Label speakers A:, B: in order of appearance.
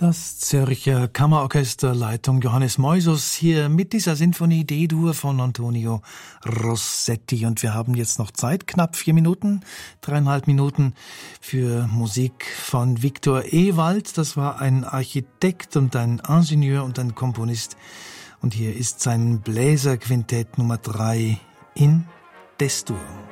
A: Das Zürcher Kammerorchester Leitung Johannes Moisos hier mit dieser Sinfonie D-Dur von Antonio Rossetti. Und wir haben jetzt noch Zeit, knapp 4 Minuten, 3,5 Minuten für Musik von Viktor Ewald. Das war ein Architekt und ein Ingenieur und ein Komponist. Und hier ist sein Bläserquintett Nummer 3 in Des-Dur.